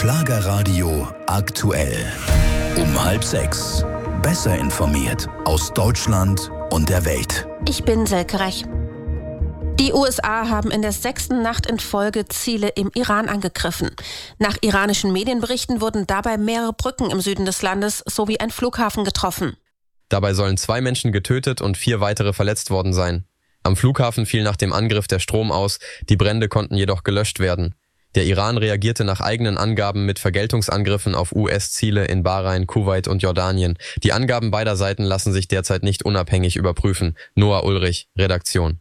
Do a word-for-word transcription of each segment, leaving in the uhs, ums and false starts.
Schlagerradio aktuell. Um halb sechs. Besser informiert aus Deutschland und der Welt. Ich bin Selke Rech. Die U S A haben in der sechsten Nacht in Folge Ziele im Iran angegriffen. Nach iranischen Medienberichten wurden dabei mehrere Brücken im Süden des Landes sowie ein Flughafen getroffen. Dabei sollen zwei Menschen getötet und vier weitere verletzt worden sein. Am Flughafen fiel nach dem Angriff der Strom aus, die Brände konnten jedoch gelöscht werden. Der Iran reagierte nach eigenen Angaben mit Vergeltungsangriffen auf U S-Ziele in Bahrain, Kuwait und Jordanien. Die Angaben beider Seiten lassen sich derzeit nicht unabhängig überprüfen. Noah Ulrich, Redaktion.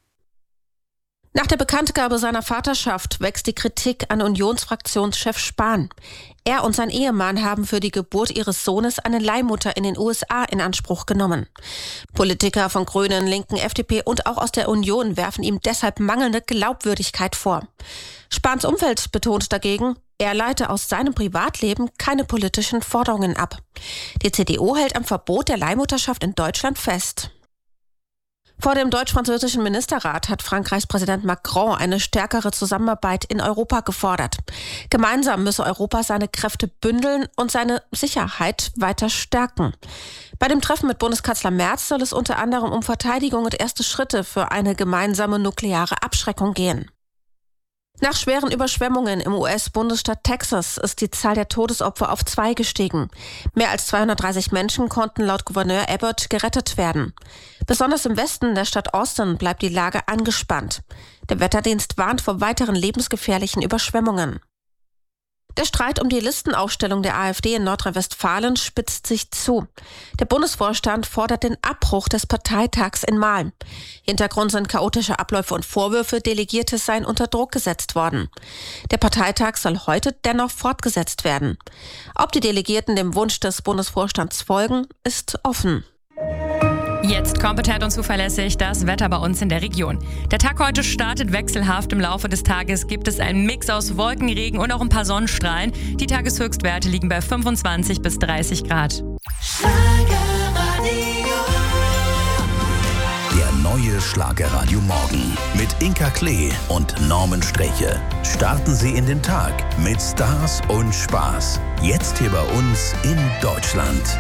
Nach der Bekanntgabe seiner Vaterschaft wächst die Kritik an Unionsfraktionschef Spahn. Er und sein Ehemann haben für die Geburt ihres Sohnes eine Leihmutter in den U S A in Anspruch genommen. Politiker von Grünen, Linken, F D P und auch aus der Union werfen ihm deshalb mangelnde Glaubwürdigkeit vor. Spahns Umfeld betont dagegen, er leite aus seinem Privatleben keine politischen Forderungen ab. Die C D U hält am Verbot der Leihmutterschaft in Deutschland fest. Vor dem deutsch-französischen Ministerrat hat Frankreichs Präsident Macron eine stärkere Zusammenarbeit in Europa gefordert. Gemeinsam müsse Europa seine Kräfte bündeln und seine Sicherheit weiter stärken. Bei dem Treffen mit Bundeskanzler Merz soll es unter anderem um Verteidigung und erste Schritte für eine gemeinsame nukleare Abschreckung gehen. Nach schweren Überschwemmungen im U S-Bundesstaat Texas ist die Zahl der Todesopfer auf zwei gestiegen. Mehr als zweihundertdreißig Menschen konnten laut Gouverneur Abbott gerettet werden. Besonders im Westen der Stadt Austin bleibt die Lage angespannt. Der Wetterdienst warnt vor weiteren lebensgefährlichen Überschwemmungen. Der Streit um die Listenaufstellung der AfD in Nordrhein-Westfalen spitzt sich zu. Der Bundesvorstand fordert den Abbruch des Parteitags in Marl. Hintergrund sind chaotische Abläufe und Vorwürfe, Delegierte seien unter Druck gesetzt worden. Der Parteitag soll heute dennoch fortgesetzt werden. Ob die Delegierten dem Wunsch des Bundesvorstands folgen, ist offen. Jetzt kompetent und zuverlässig das Wetter bei uns in der Region. Der Tag heute startet wechselhaft. Im Laufe des Tages gibt es einen Mix aus Wolken, Regen und auch ein paar Sonnenstrahlen. Die Tageshöchstwerte liegen bei fünfundzwanzig bis dreißig Grad. Der neue Schlagerradio Morgen mit Inka Klee und Norman Streche. Starten Sie in den Tag mit Stars und Spaß. Jetzt hier bei uns in Deutschland.